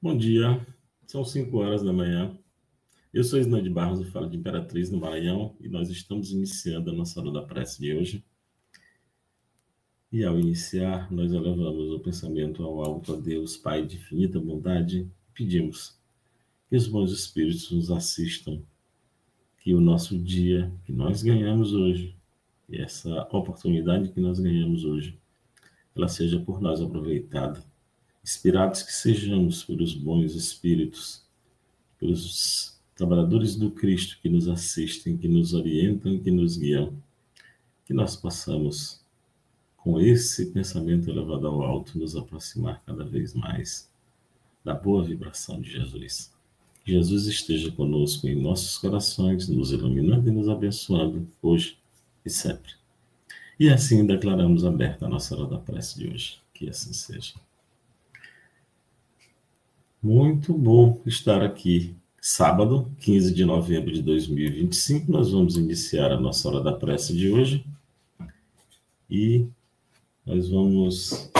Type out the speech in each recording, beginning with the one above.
Bom dia, são 5 horas da manhã. Eu sou Isna de Barros, eu falo de Imperatriz, no Maranhão, e nós estamos iniciando a nossa hora da prece de hoje. E ao iniciar, nós elevamos o pensamento ao alto a Deus, Pai de infinita bondade, e pedimos que os bons espíritos nos assistam, que o nosso dia que nós ganhamos hoje, e essa oportunidade que nós ganhamos hoje, ela seja por nós aproveitada. Inspirados que sejamos pelos bons espíritos, pelos trabalhadores do Cristo que nos assistem, que nos orientam e que nos guiam, que nós possamos, com esse pensamento elevado ao alto, nos aproximar cada vez mais da boa vibração de Jesus. Que Jesus esteja conosco em nossos corações, nos iluminando e nos abençoando hoje e sempre. E assim declaramos aberta a nossa hora da prece de hoje. Que assim seja. Muito bom estar aqui. Sábado, 15 de novembro de 2025, nós vamos iniciar a nossa hora da prece de hoje. E nós vamos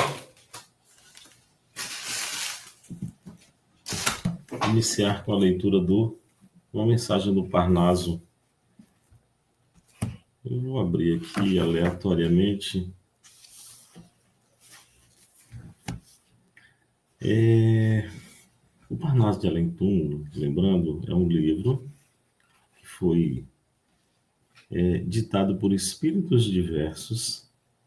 iniciar com a leitura uma mensagem do Parnaso. Eu vou abrir aqui aleatoriamente. O Parnaso de Além Túmulo, lembrando, é um livro que foi ditado por espíritos diversos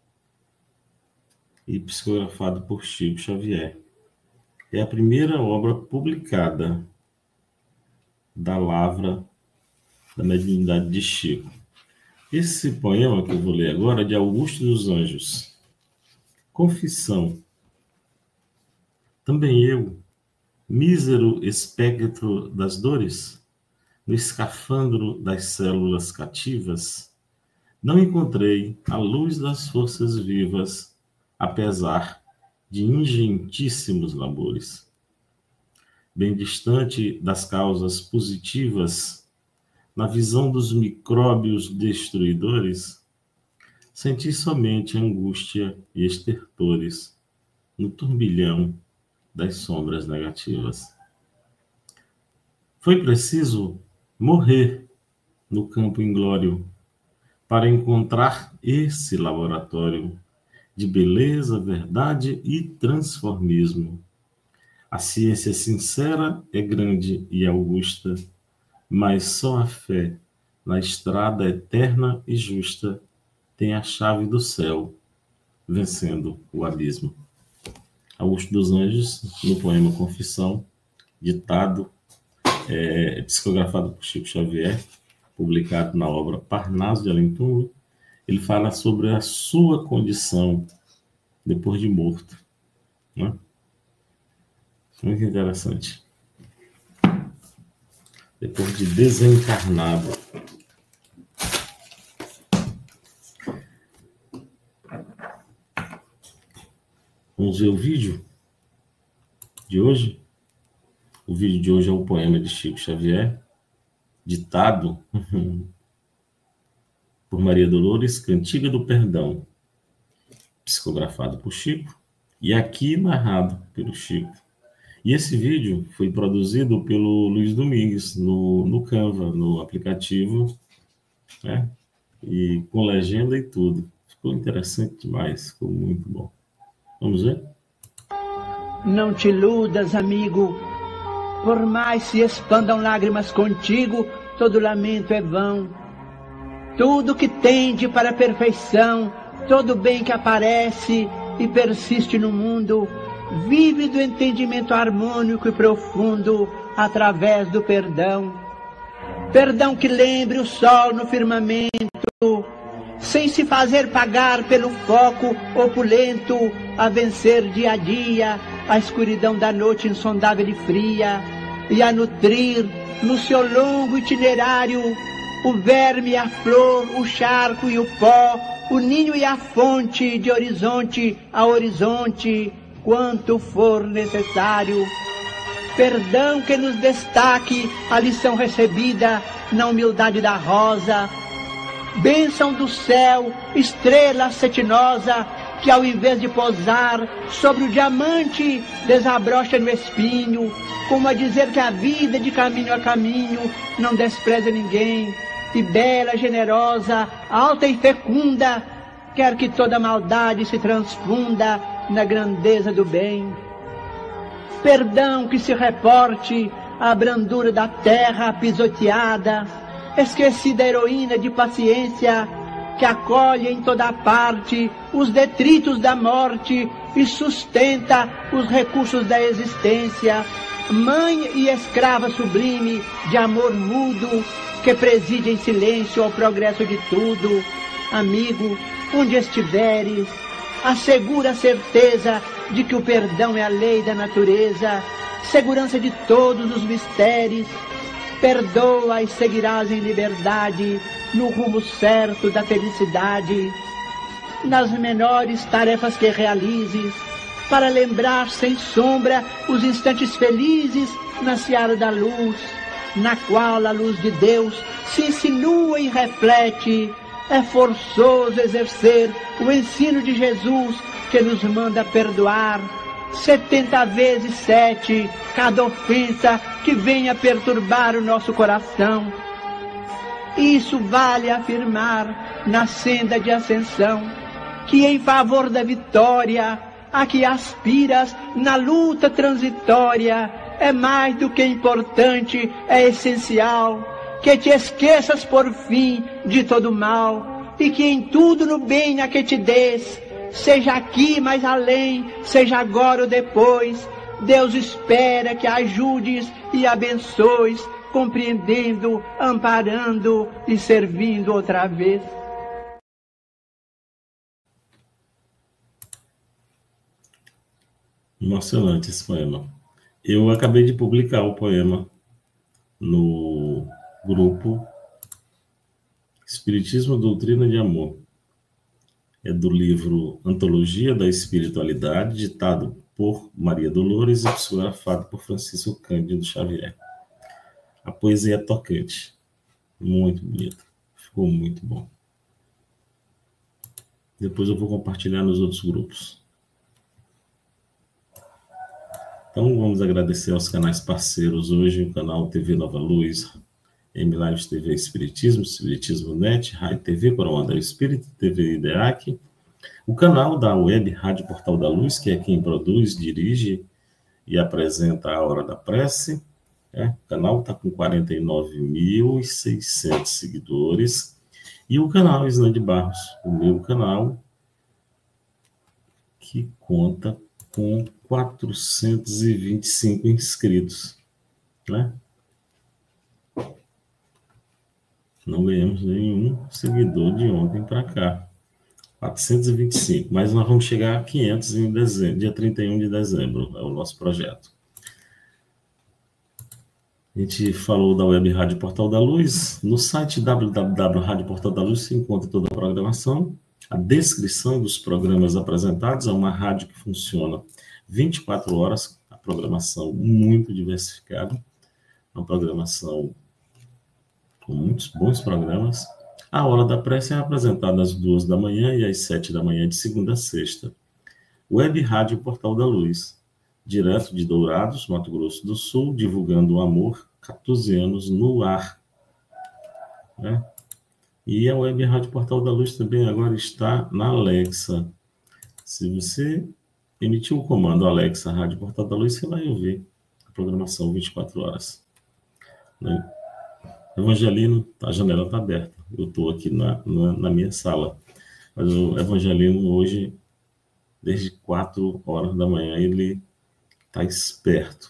e psicografado por Chico Xavier. É a primeira obra publicada da lavra da mediunidade de Chico. Esse poema que eu vou ler agora é de Augusto dos Anjos. Confissão. Também eu, mísero espectro das dores, no escafandro das células cativas, não encontrei a luz das forças vivas, apesar de ingentíssimos labores. Bem distante das causas positivas, na visão dos micróbios destruidores, senti somente angústia e estertores no turbilhão das sombras negativas. Foi preciso morrer no campo inglório para encontrar esse laboratório de beleza, verdade e transformismo. A ciência sincera é grande e augusta, mas só a fé na estrada eterna e justa tem a chave do céu, vencendo o abismo. Augusto dos Anjos, no poema Confissão, ditado, psicografado por Chico Xavier, publicado na obra Parnaso de Além Túmulo, ele fala sobre a sua condição depois de morto. Né? Muito interessante. Depois de desencarnado. Vamos ver o vídeo de hoje. O vídeo de hoje é o poema de Chico Xavier, ditado por Maria Dolores, Cantiga do Perdão, psicografado por Chico e aqui narrado pelo Chico. E esse vídeo foi produzido pelo Luiz Domingues no Canva, no aplicativo, né? E com legenda e tudo. Ficou interessante demais, ficou muito bom. Vamos ver? Não te iludas, amigo, por mais se expandam lágrimas contigo, todo lamento é vão. Tudo que tende para a perfeição, todo bem que aparece e persiste no mundo, vive do entendimento harmônico e profundo através do perdão. Perdão que lembre o sol no firmamento, sem se fazer pagar pelo foco opulento, a vencer dia a dia a escuridão da noite insondável e fria, e a nutrir no seu longo itinerário o verme e a flor, o charco e o pó, o ninho e a fonte, de horizonte a horizonte, quanto for necessário. Perdão que nos destaque a lição recebida na humildade da rosa, bênção do céu, estrela cetinosa, que ao invés de pousar sobre o diamante, desabrocha no espinho, como a dizer que a vida de caminho a caminho não despreza ninguém, e bela, generosa, alta e fecunda, quer que toda maldade se transfunda na grandeza do bem. Perdão que se reporte à brandura da terra pisoteada, esquecida heroína de paciência, que acolhe em toda parte os detritos da morte e sustenta os recursos da existência, mãe e escrava sublime de amor mudo, que preside em silêncio ao progresso de tudo. Amigo, onde estiveres, assegura a certeza de que o perdão é a lei da natureza, segurança de todos os mistérios. Perdoa e seguirás em liberdade, no rumo certo da felicidade. Nas menores tarefas que realizes, para lembrar sem sombra os instantes felizes na seara da luz, na qual a luz de Deus se insinua e reflete. É forçoso exercer o ensino de Jesus, que nos manda perdoar 70 vezes 7 cada ofensa que venha perturbar o nosso coração. Isso vale afirmar na senda de ascensão, que em favor da vitória a que aspiras na luta transitória é mais do que importante, é essencial, que te esqueças por fim de todo mal, e que em tudo no bem a que te des, seja aqui mais além, seja agora ou depois, Deus espera que ajudes e abençoes, compreendendo, amparando e servindo outra vez. Emocionante esse poema. Eu acabei de publicar o poema no grupo Espiritismo, Doutrina de Amor. É do livro Antologia da Espiritualidade, ditado por Maria Dolores e psicografado por Francisco Cândido Xavier. A poesia é tocante, muito bonita, ficou muito bom. Depois eu vou compartilhar nos outros grupos. Então vamos agradecer aos canais parceiros hoje, o canal TV Nova Luz, MLives TV Espiritismo, Espiritismo Net, Rádio TV Coronel Espírito, TV IDEAC, o canal da Web Rádio Portal da Luz, que é quem produz, dirige e apresenta a Hora da Prece. O canal está com 49.600 seguidores. E o canal Isna de Barros, o meu canal, que conta com 425 inscritos, né? Não ganhamos nenhum seguidor de ontem para cá. 425, mas nós vamos chegar a 500 em dezembro, dia 31 de dezembro, é o nosso projeto. A gente falou da Web Rádio Portal da Luz. No site www.radioportaldaluz se encontra toda a programação, a descrição dos programas apresentados. É uma rádio que funciona 24 horas, a programação muito diversificada, uma programação com muitos bons programas. A Hora da Prece é apresentada às 2 da manhã e às 7 da manhã, de segunda a sexta. Web Rádio Portal da Luz, direto de Dourados, Mato Grosso do Sul, divulgando o amor, 14 anos no ar. Né? E a Web Rádio Portal da Luz também agora está na Alexa. Se você emitir o comando Alexa Rádio Portal da Luz, você vai ouvir a programação 24 horas. Né? Evangelino, a janela está aberta. Eu estou aqui na minha sala. Mas o Evangelino hoje, desde 4 horas da manhã, ele está esperto.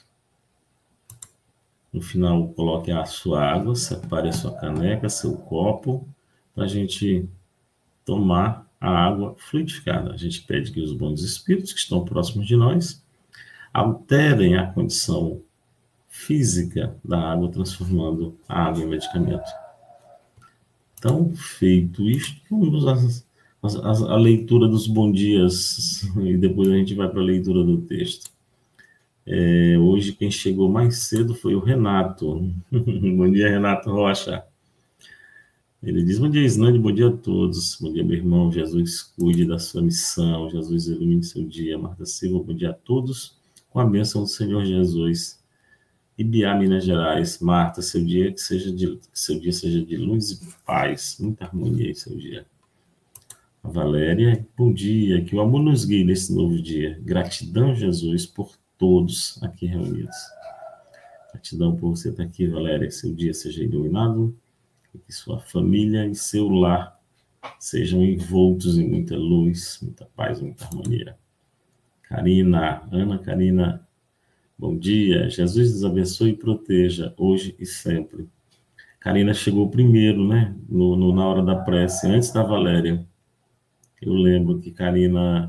No final, coloque a sua água, separe a sua caneca, seu copo, para a gente tomar a água fluidificada. A gente pede que os bons espíritos que estão próximos de nós alterem a condição física da água, transformando a água em medicamento. Então, feito isto, vamos a leitura dos bons dias, e depois a gente vai para a leitura do texto. Hoje, quem chegou mais cedo foi o Renato. Bom dia, Renato Rocha. Ele diz, bom dia, Islândia, bom dia a todos. Bom dia, meu irmão. Jesus cuide da sua missão. Jesus ilumine seu dia. Marta Silva, bom dia a todos. Com a bênção do Senhor Jesus. Ibiá, Minas Gerais. Marta, seu dia seja de luz e paz. Muita harmonia em seu dia. A Valéria, bom dia. Que o amor nos guie nesse novo dia. Gratidão, Jesus, por todos aqui reunidos. Gratidão por você estar aqui, Valéria. Que seu dia seja iluminado. Que sua família e seu lar sejam envoltos em muita luz, muita paz, muita harmonia. Ana Karina, bom dia. Jesus nos abençoe e proteja hoje e sempre. Karina chegou primeiro, né? Na hora da prece, antes da Valéria. Eu lembro que Karina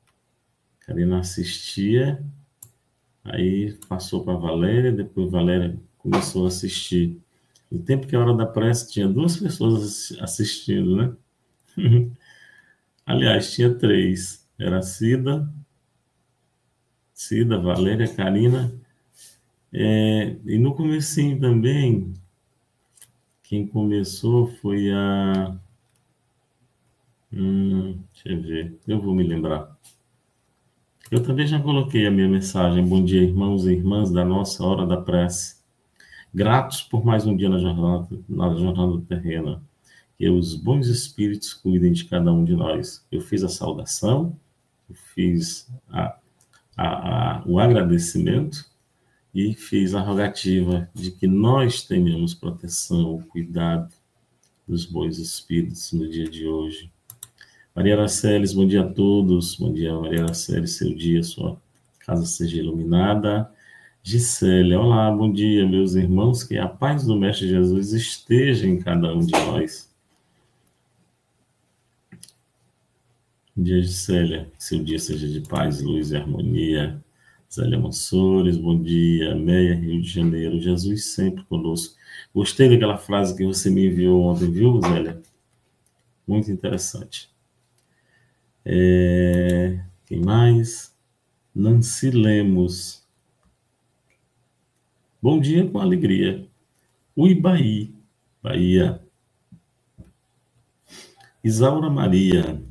assistia, aí passou para Valéria, depois Valéria começou a assistir. No tempo que a hora da prece tinha 2 pessoas assistindo, né? Aliás, tinha 3. Era Cida, Valéria, Karina. E no comecinho também, quem começou foi a... deixa eu ver, eu vou me lembrar. Eu também já coloquei a minha mensagem. Bom dia, irmãos e irmãs da nossa hora da prece. Gratos por mais um dia na jornada terrena. Que os bons espíritos cuidem de cada um de nós. Eu fiz a saudação, eu fiz o agradecimento e fiz a rogativa de que nós tenhamos proteção, cuidado dos bons espíritos no dia de hoje. Maria Araceles, bom dia a todos. Bom dia, Maria Araceles, seu dia, sua casa seja iluminada. Gisélia, olá, bom dia, meus irmãos, que a paz do Mestre Jesus esteja em cada um de nós. Bom dia, Gisélia, que seu dia seja de paz, luz e harmonia. Zélia Mansores, bom dia. Meia, Rio de Janeiro, Jesus sempre conosco. Gostei daquela frase que você me enviou ontem, viu, Zélia? Muito interessante. Quem mais? Nancy Lemos. Bom dia com alegria. Uibaí, Bahia. Isaura Maria.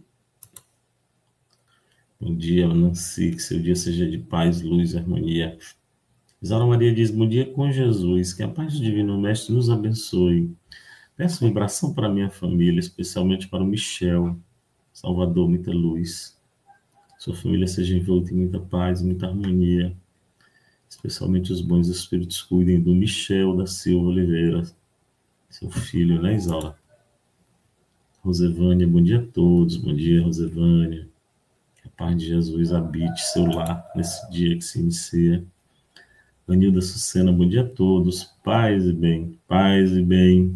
Bom dia, Nancy, que seu dia seja de paz, luz e harmonia. Isaura Maria diz, bom dia com Jesus, que a paz do Divino Mestre nos abençoe. Peço vibração para a minha família, especialmente para o Michel, Salvador, muita luz. Sua família seja envolta em muita paz, muita harmonia. Especialmente os bons espíritos cuidem do Michel da Silva Oliveira, seu filho, né, Isaura? Rosevânia, bom dia a todos. Bom dia, Rosevânia. Que a paz de Jesus habite seu lar nesse dia que se inicia. Anilda Sucena, bom dia a todos. Paz e bem, paz e bem.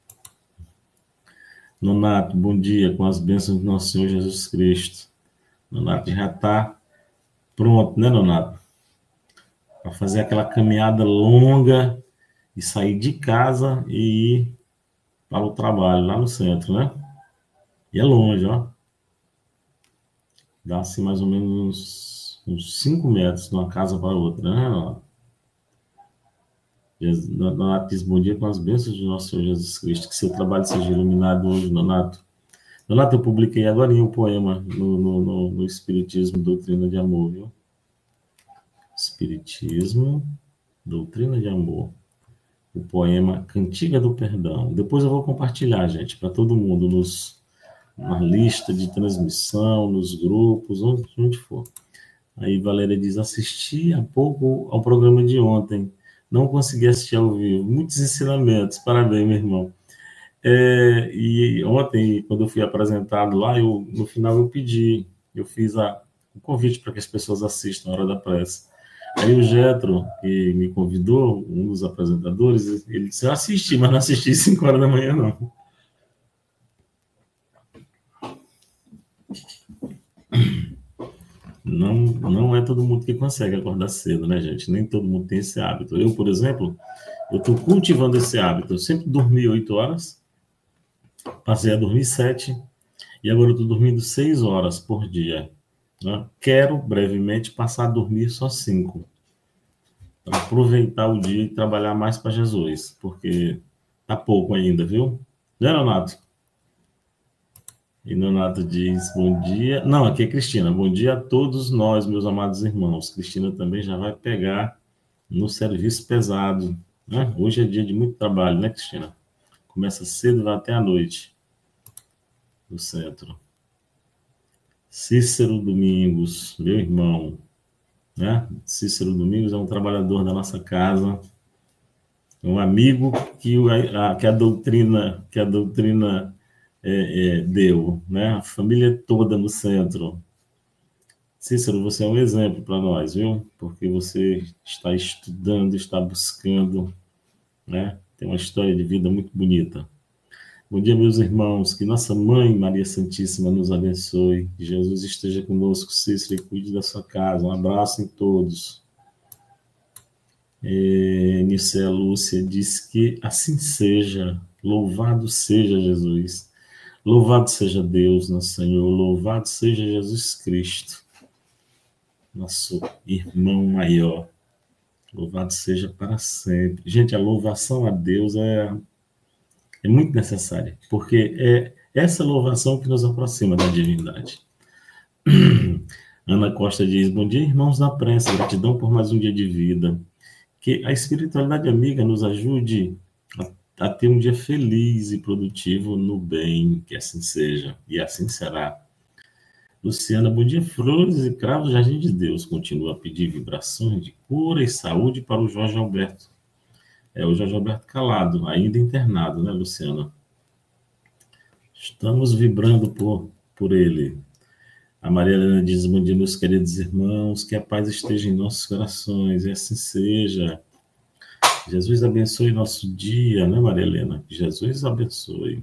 Nonato, bom dia, com as bênçãos do nosso Senhor Jesus Cristo. Nonato já está pronto, né, Nonato? Para fazer aquela caminhada longa e sair de casa e ir para o trabalho, lá no centro, né? E é longe, ó. Dá assim mais ou menos uns 5 metros de uma casa para outra, né? Nonato diz, bom dia com as bênçãos de nosso Senhor Jesus Cristo. Que seu trabalho seja iluminado hoje, Nonato. Nonato, eu publiquei agora um poema no Espiritismo, Doutrina de Amor, viu? Espiritismo, Doutrina de Amor. O poema Cantiga do Perdão. Depois eu vou compartilhar, gente, para todo mundo, na lista de transmissão, nos grupos, onde for. Aí Valéria diz, assisti há pouco ao programa de ontem. Não consegui assistir ao vivo. Muitos ensinamentos. Parabéns, meu irmão. E ontem, quando eu fui apresentado lá, no final eu fiz o convite para que as pessoas assistam a hora da prece. Aí o Getro, que me convidou, um dos apresentadores, ele disse, eu assisti, mas não assisti às 5 horas da manhã, não. Não é todo mundo que consegue acordar cedo, né, gente? Nem todo mundo tem esse hábito. Eu, por exemplo, eu estou cultivando esse hábito. Eu sempre dormi 8 horas, passei a dormir 7, e agora eu estou dormindo 6 horas por dia. Né? Quero, brevemente, passar a dormir só 5. Para aproveitar o dia e trabalhar mais para Jesus, porque tá pouco ainda, viu? Né, Nonato? E Nonato diz, bom dia. Não, aqui é Cristina. Bom dia a todos nós, meus amados irmãos. Cristina também já vai pegar no serviço pesado, né? Hoje é dia de muito trabalho, né, Cristina? Começa cedo e vai até a noite no centro. Cícero Domingos, meu irmão, né? Cícero Domingos é um trabalhador da nossa casa, um amigo que a doutrina deu, né? A família toda no centro. Cícero, você é um exemplo para nós, viu? Porque você está estudando, está buscando, né? Tem uma história de vida muito bonita. Bom dia, meus irmãos. Que nossa Mãe, Maria Santíssima, nos abençoe. Que Jesus esteja conosco, Cícero, e cuide da sua casa. Um abraço em todos. Nicéia Lúcia diz que assim seja. Louvado seja Jesus. Louvado seja Deus, nosso Senhor. Louvado seja Jesus Cristo, nosso irmão maior. Louvado seja para sempre. Gente, a louvação a Deus é muito necessária, porque é essa louvação que nos aproxima da divindade. Ana Costa diz, bom dia, irmãos da prensa, gratidão por mais um dia de vida. Que a espiritualidade amiga nos ajude a ter um dia feliz e produtivo no bem, que assim seja, e assim será. Luciana, bom dia, flores e cravos, Jardim de Deus. Continua a pedir vibrações de cura e saúde para o Jorge Alberto. É o Jorge Alberto calado, ainda internado, né, Luciana? Estamos vibrando por ele. A Maria Helena diz, bom dia, meus queridos irmãos, que a paz esteja em nossos corações, e assim seja. Jesus abençoe nosso dia, né, Maria Helena? Que Jesus abençoe.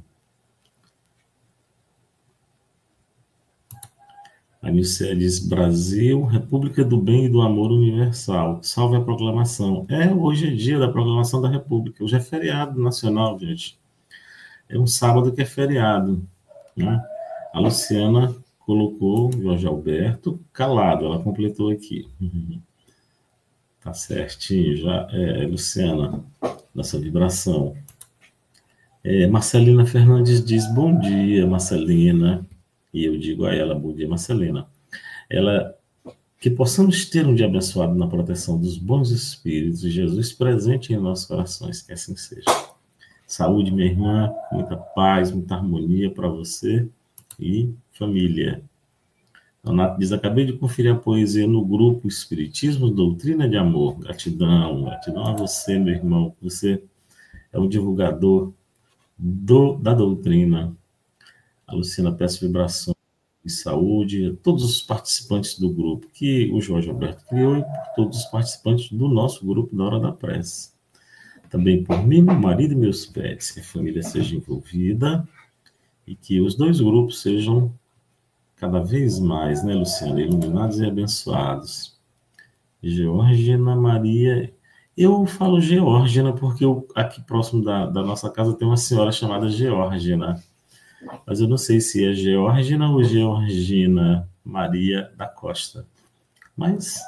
A Nilce diz, Brasil, República do Bem e do Amor Universal. Salve a proclamação. Hoje é dia da proclamação da República. Hoje é feriado nacional, gente. É um sábado que é feriado, né? A Luciana colocou Jorge Alberto calado. Ela completou aqui. Tá certinho, já Luciana, nossa vibração. Marcelina Fernandes diz, bom dia, Marcelina. E eu digo a ela, bom dia, Marcelina. Que possamos ter um dia abençoado na proteção dos bons espíritos e Jesus presente em nossos corações, que assim seja. Saúde, minha irmã, muita paz, muita harmonia para você e família. Donato diz, acabei de conferir a poesia no grupo Espiritismo, Doutrina de Amor. Gratidão, gratidão a você, meu irmão. Você é um divulgador da doutrina. A Luciana peço vibração e saúde a todos os participantes do grupo que o Jorge Alberto criou e por todos os participantes do nosso grupo da Hora da Prece. Também por mim, meu marido e meus pets, que a família seja envolvida e que os dois grupos sejam cada vez mais, né, Luciana, iluminados e abençoados. Georgina Maria, eu falo Georgina porque aqui próximo da nossa casa tem uma senhora chamada Georgina, mas eu não sei se é Georgina ou Georgina Maria da Costa. Mas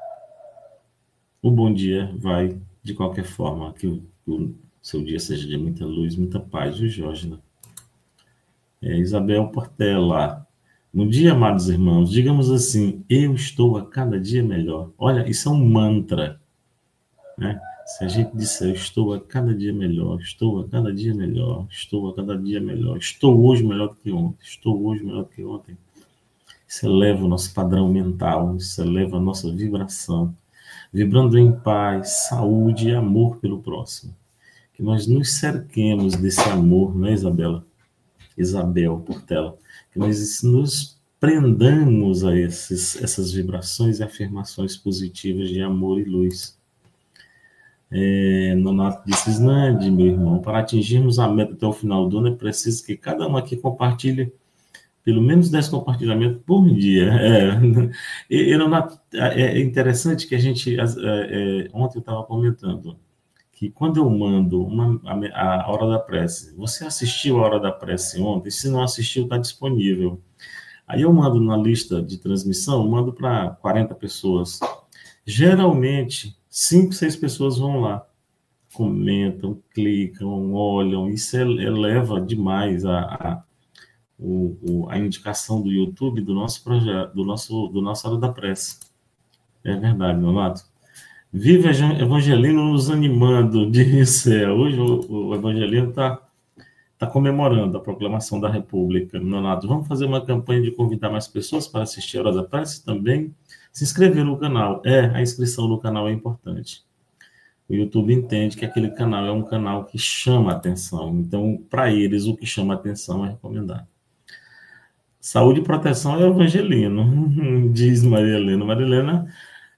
o bom dia vai de qualquer forma, que o seu dia seja de muita luz, muita paz, viu, Georgina? Isabel Portela. Bom dia, amados irmãos. Digamos assim, eu estou a cada dia melhor. Olha, isso é um mantra, né? Se a gente disser, estou a cada dia melhor, estou a cada dia melhor, estou a cada dia melhor, estou hoje melhor do que ontem, estou hoje melhor do que ontem, isso eleva o nosso padrão mental, isso eleva a nossa vibração, vibrando em paz, saúde e amor pelo próximo. Que nós nos cerquemos desse amor, né, Isabel Portela? Que nós nos prendamos a essas vibrações e afirmações positivas de amor e luz. Nonato disse, Snande, meu irmão, para atingirmos a meta até o final do ano, é preciso que cada um aqui compartilhe pelo menos 10 compartilhamentos por dia. Nonato, é interessante que a gente, ontem eu estava comentando, que quando eu mando a Hora da Prece, você assistiu a Hora da Prece ontem? Se não assistiu, está disponível. Aí eu mando na lista de transmissão, mando para 40 pessoas. Geralmente, 5, 6 pessoas vão lá. comentam, clicam, olham. Isso eleva demais a indicação do YouTube do nosso projeto, do nosso Hora da Prece. É verdade, Nonato. Viva Evangelino nos animando, disse. Hoje o Evangelino está comemorando a proclamação da República. Nonato, vamos fazer uma campanha de convidar mais pessoas para assistir a Hora da Prece também? Se inscrever no canal. A inscrição no canal é importante. O YouTube entende que aquele canal é um canal que chama atenção. Então, para eles, o que chama atenção é recomendado. Saúde e proteção é o Evangelino, diz Maria Helena. Maria Helena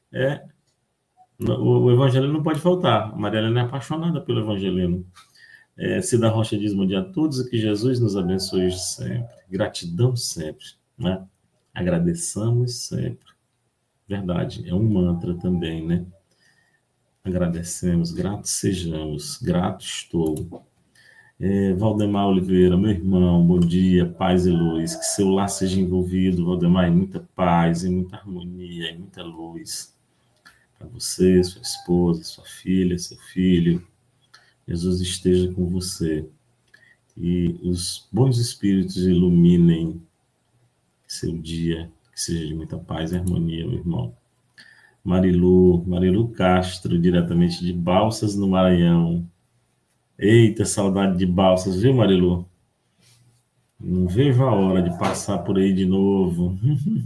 o Evangelino não pode faltar. Maria Helena é apaixonada pelo Evangelino. Cida Rocha diz: bom dia a todos e que Jesus nos abençoe sempre. Gratidão sempre, né? Agradeçamos sempre. Verdade, é um mantra também, né? Agradecemos, gratos sejamos, grato estou. Valdemar Oliveira, meu irmão, bom dia, paz e luz, que seu lar seja envolvido, Valdemar, em muita paz, em muita harmonia, em muita luz, para você, sua esposa, sua filha, seu filho. Jesus esteja com você e os bons espíritos iluminem seu dia, que seja de muita paz e harmonia, meu irmão. Marilu Castro, diretamente de Balsas, no Maranhão. Eita, saudade de Balsas, viu, Marilu? Não vejo a hora de passar por aí de novo.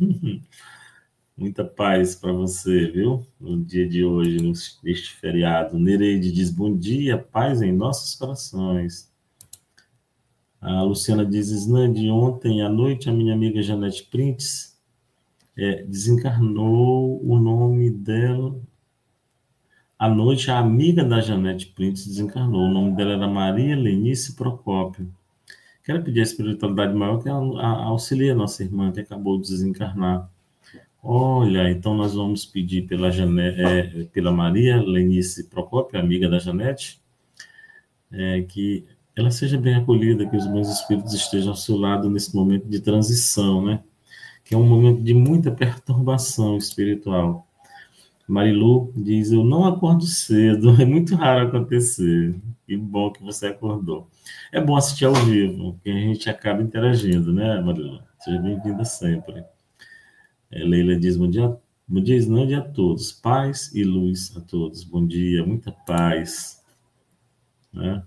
Muita paz para você, viu? No dia de hoje, neste feriado. Nereide diz: bom dia, paz em nossos corações. A Luciana diz: Isnan, de ontem à noite, a minha amiga Janete Printes desencarnou. O nome dela... À noite, a amiga da Janete Printes desencarnou. O nome dela era Maria Lenice Procópio. Quero pedir a espiritualidade maior que auxilie a nossa irmã, que acabou de desencarnar. Olha, então nós vamos pedir pela Maria Lenice Procópio, amiga da Janete, que ela seja bem acolhida, que os bons espíritos estejam ao seu lado nesse momento de transição, né? Que é um momento de muita perturbação espiritual. Marilu diz: eu não acordo cedo, é muito raro acontecer. Que bom que você acordou. É bom assistir ao vivo, que a gente acaba interagindo, né, Marilu? Seja bem-vinda sempre. Leila diz: bom dia, Isnan, a todos. Paz e luz a todos. Bom dia, muita paz. Né?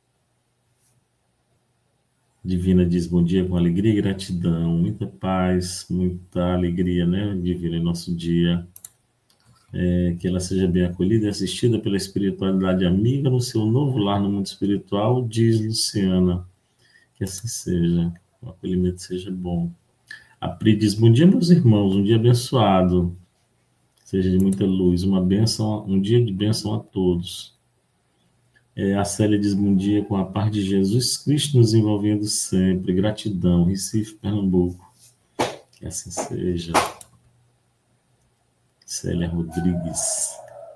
Divina diz: bom dia com alegria e gratidão. Muita paz, muita alegria, né, Divina, em nosso dia. Que ela seja bem acolhida e assistida pela espiritualidade amiga no seu novo lar no mundo espiritual, diz Luciana. Que assim seja, o acolhimento seja bom. A Pri diz: bom dia, meus irmãos, um dia abençoado, seja de muita luz, um dia de bênção a todos. A Célia diz: bom dia, com a paz de Jesus Cristo nos envolvendo sempre, gratidão, Recife, Pernambuco. Que assim seja. Célia Rodrigues.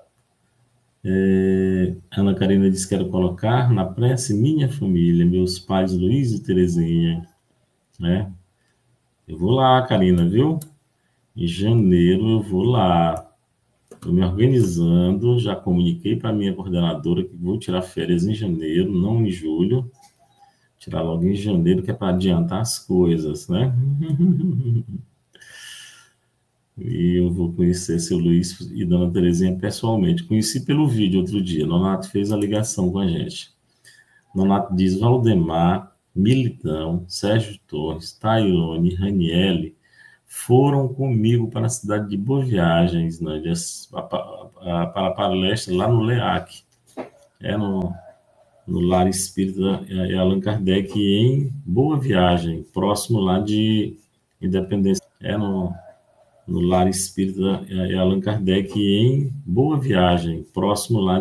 Ana Karina diz: quero colocar na prece minha família, meus pais Luiz e Terezinha. Eu vou lá, Karina, viu? Em janeiro eu vou lá. Estou me organizando, já comuniquei para a minha coordenadora que vou tirar férias em janeiro, não em julho. Tirar logo em janeiro, que é para adiantar as coisas, né? E eu vou conhecer seu Luiz e Dona Terezinha pessoalmente. Conheci pelo vídeo outro dia. Nonato fez a ligação com a gente. Nonato diz: Valdemar, Militão, Sérgio Torres, Tairone, Raniele foram comigo para a cidade de Boa Viagem, né, para a palestra lá no LEAC. No Lar Espírita Allan Kardec, em Boa Viagem, próximo lá de Independência. No Lar Espírita Allan Kardec, em Boa Viagem, próximo lá